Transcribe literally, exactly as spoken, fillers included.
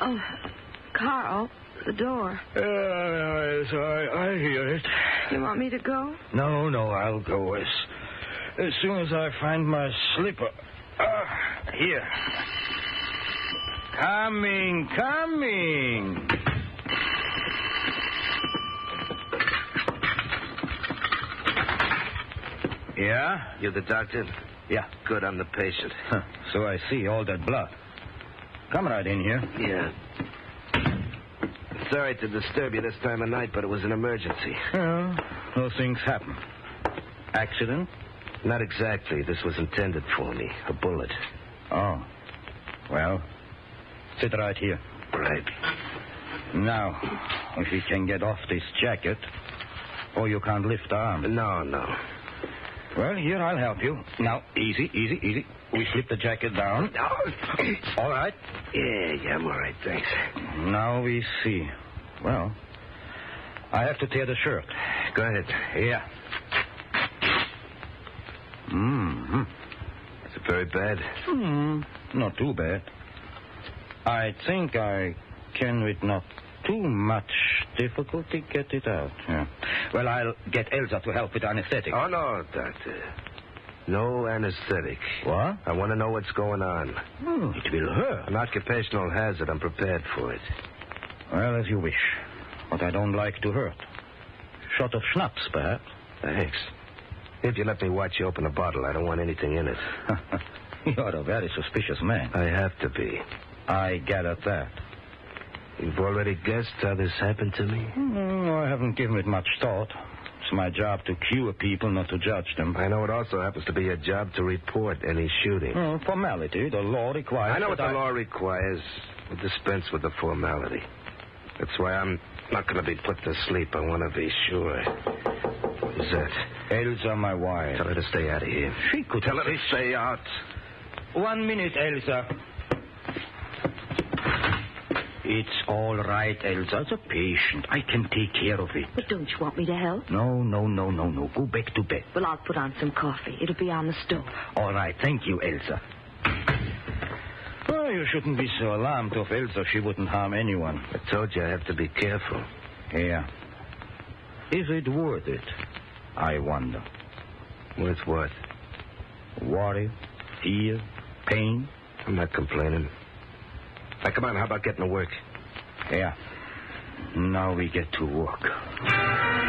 Oh, Carl, the door. Uh, yes, I, I hear it. You want me to go? No, no, I'll go as, as soon as I find my slipper. Uh, here. Coming, coming. Yeah? You the doctor? Yeah. Good, I'm the patient. Huh. So I see all that blood. Come right in here. Yeah. Sorry to disturb you this time of night, but it was an emergency. Well, those things happen. Accident? Not exactly. This was intended for me. A bullet. Oh. Well, sit right here. Right. Now, if you can get off this jacket, or you can't lift the arm. No, no. Well, here, I'll help you. Now, easy, easy, easy. We slip the jacket down. All right? Yeah, yeah, I'm all right, thanks. Now we see. Well, I have to tear the shirt. Go ahead. Yeah. Mm-hmm. Is it very bad? Hmm, not too bad. I think I can, with not too much difficulty, get it out. Yeah. Well, I'll get Elsa to help with anesthetic. Oh, no, doctor. No anesthetic. What? I want to know what's going on. Oh, it will hurt. An occupational hazard. I'm prepared for it. Well, as you wish. But I don't like to hurt. Shot of schnapps, perhaps. Thanks. If you let me watch you open a bottle, I don't want anything in it. You're a very suspicious man. I have to be. I gather that. You've already guessed how this happened to me? No, I haven't given it much thought. It's my job to cure people, not to judge them. I know it also happens to be your job to report any shooting. Oh, formality. The law requires... I know what the I... law requires. We dispense with the formality. That's why I'm not going to be put to sleep. I want to be sure. Who's that? Elsa, my wife. Tell her to stay out of here. She could... Tell her to stay out. One minute, Elsa. It's all right, Elsa. It's a patient. I can take care of it. But don't you want me to help? No, no, no, no, no. Go back to bed. Well, I'll put on some coffee. It'll be on the stove. All right. Thank you, Elsa. Oh, you shouldn't be so alarmed of Elsa. She wouldn't harm anyone. I told you I have to be careful. Yeah. Is it worth it? I wonder. Worth what? Worry, fear, pain. I'm not complaining. Now, come on, how about getting to work? Yeah. Now we get to work.